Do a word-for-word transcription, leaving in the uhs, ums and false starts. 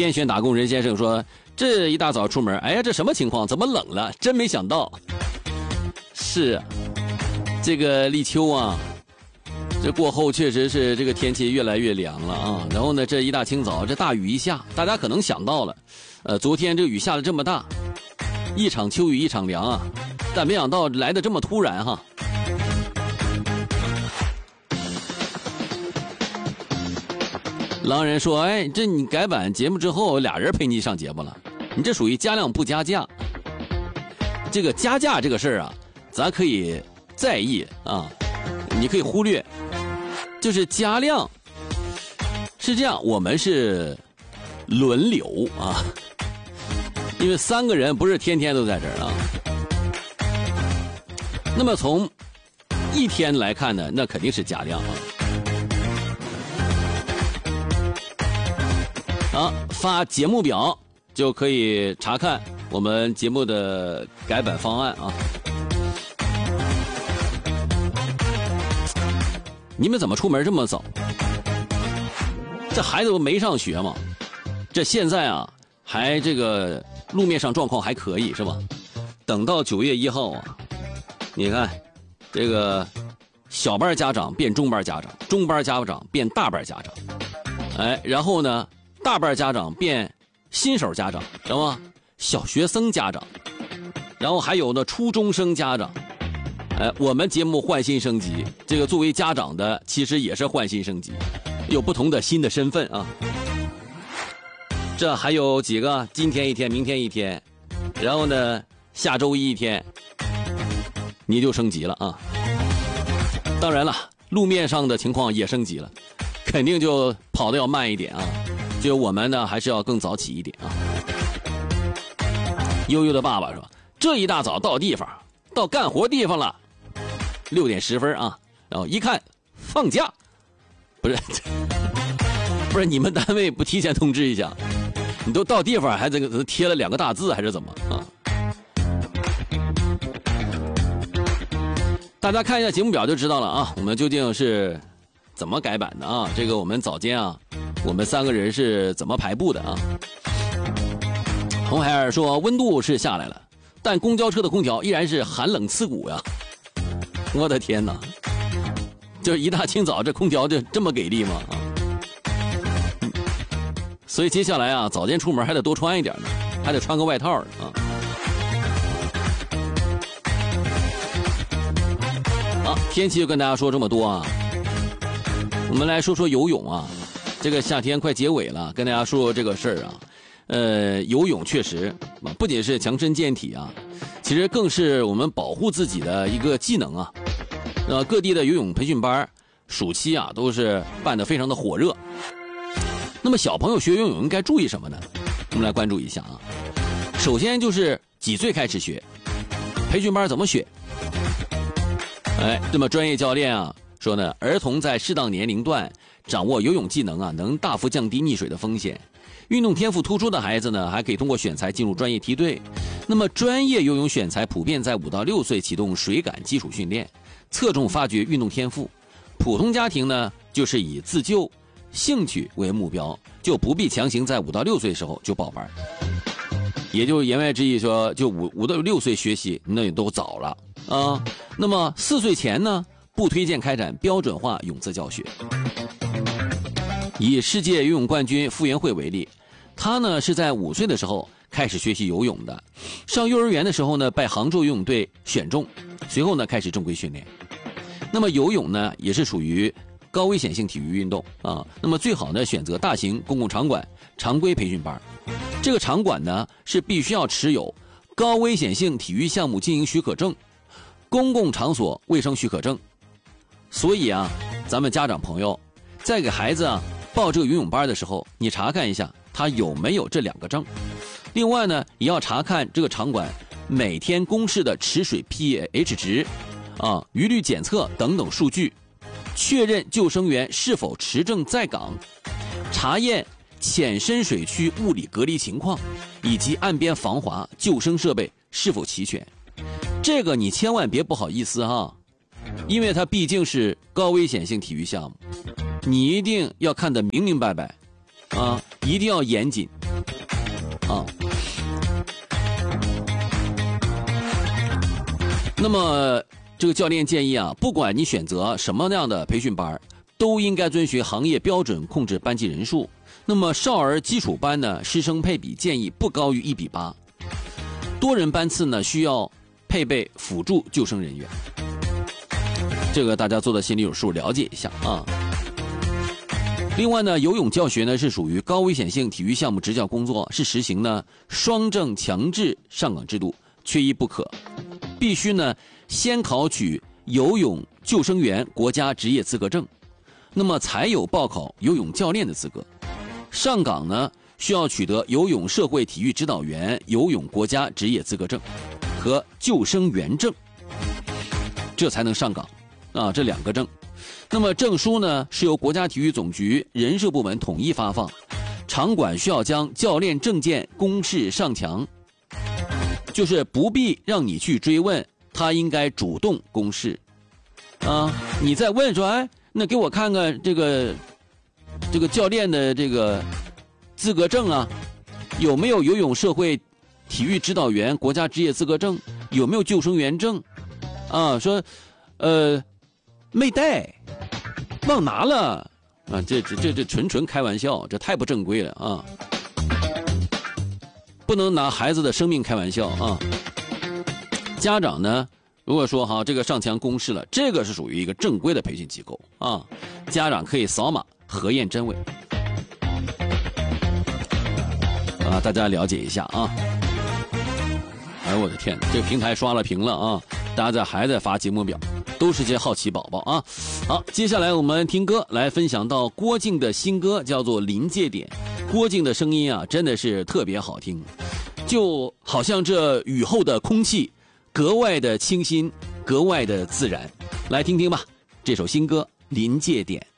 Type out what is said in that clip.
天选打工人先生说，这一大早出门，哎呀，这什么情况？怎么冷了？真没想到。是啊，这个立秋啊，这过后确实是这个天气越来越凉了啊。然后呢，这一大清早这大雨一下，大家可能想到了，呃，昨天这雨下得这么大，一场秋雨一场凉啊，但没想到来得这么突然哈。狼人说，哎，这你改版节目之后，俩人陪你上节目了，你这属于加量不加价。这个加价这个事儿啊，咱可以在意啊，你可以忽略，就是加量是这样，我们是轮流啊，因为三个人不是天天都在这儿啊。那么从一天来看呢，那肯定是加量啊。好，发节目表就可以查看我们节目的改版方案啊。你们怎么出门这么早？这孩子不没上学吗？这现在啊，还这个路面上状况还可以是吧？等到九月一号啊，你看这个小班家长变中班家长，中班家长变大班家长，哎，然后呢？大班家长变新手家长，知道吗？小学生家长，然后还有呢初中生家长。哎，我们节目换新升级，这个作为家长的其实也是换新升级，有不同的新的身份啊。这还有几个，今天一天，明天一天，然后呢下周一一天，你就升级了啊。当然了，路面上的情况也升级了，肯定就跑得要慢一点啊。就我们呢，还是要更早起一点啊。悠悠的爸爸说：“这一大早到地方，到干活地方了，六点十分啊。然后一看放假，不是，不是你们单位不提前通知一下？你都到地方还这个贴了两个大字，还是怎么啊？”大家看一下节目表就知道了啊，我们究竟是怎么改版的啊？这个我们早间啊。我们三个人是怎么排布的啊？红孩儿说温度是下来了，但公交车的空调依然是寒冷刺骨呀！我的天哪，这一大清早这空调就这么给力吗？啊！所以接下来啊，早间出门还得多穿一点呢，还得穿个外套啊。好，天气就跟大家说这么多啊，我们来说说游泳啊。这个夏天快结尾了，跟大家说说这个事儿啊，呃，游泳确实不仅是强身健体啊，其实更是我们保护自己的一个技能啊。呃，各地的游泳培训班暑期啊都是办得非常的火热。那么小朋友学游泳应该注意什么呢？我们来关注一下啊。首先就是几岁开始学，培训班怎么选？哎，那么专业教练啊说呢，儿童在适当年龄段掌握游泳技能啊，能大幅降低溺水的风险。运动天赋突出的孩子呢，还可以通过选材进入专业梯队。那么专业游泳选材普遍在五到六岁启动水感基础训练，侧重发掘运动天赋。普通家庭呢，就是以自救、兴趣为目标，就不必强行在五到六岁时候就报班。也就言外之意说，就五五到六岁学习那也都早了啊。那么四岁前呢？不推荐开展标准化泳姿教学。以世界游泳冠军傅园慧为例，他呢是在五岁的时候开始学习游泳的，上幼儿园的时候呢被杭州游泳队选中，随后呢开始正规训练。那么游泳呢也是属于高危险性体育运动啊，那么最好呢选择大型公共场馆常规培训班。这个场馆呢是必须要持有高危险性体育项目经营许可证、公共场所卫生许可证。所以啊，咱们家长朋友在给孩子啊报这个游泳班的时候，你查看一下他有没有这两个证。另外呢，也要查看这个场馆每天公示的池水 pH 值啊、余氯检测等等数据，确认救生员是否持证在岗，查验浅深水区物理隔离情况，以及岸边防滑救生设备是否齐全。这个你千万别不好意思哈，因为它毕竟是高危险性体育项目，你一定要看得明明白白啊，一定要严谨啊。那么这个教练建议啊，不管你选择什么样的培训班，都应该遵循行业标准控制班级人数。那么少儿基础班呢，师生配比建议不高于一比八。多人班次呢，需要配备辅助救生人员。这个大家做的心里有数，了解一下啊。另外呢，游泳教学呢是属于高危险性体育项目执教工作，是实行呢双证强制上岗制度，缺一不可。必须呢先考取游泳救生员国家职业资格证，那么才有报考游泳教练的资格。上岗呢需要取得游泳社会体育指导员游泳国家职业资格证和救生员证，这才能上岗啊，这两个证。那么证书呢是由国家体育总局人社部门统一发放，场馆需要将教练证件公示上墙，就是不必让你去追问，他应该主动公示啊。你再问说，哎，那给我看看这个这个教练的这个资格证啊，有没有游泳社会体育指导员国家职业资格证，有没有救生员证啊？说呃没带，忘拿了啊，这这这这纯纯开玩笑，这太不正规了啊！不能拿孩子的生命开玩笑啊！家长呢，如果说哈这个上墙公示了，这个是属于一个正规的培训机构啊，家长可以扫码核验真伪啊，大家了解一下啊！哎呦我的天，这个平台刷了屏了啊！大家在还在发节目表，都是些好奇宝宝啊！好，接下来我们听歌，来分享到郭靖的新歌，叫做《临界点》。郭靖的声音啊，真的是特别好听，就好像这雨后的空气，格外的清新，格外的自然。来听听吧，这首新歌《临界点》。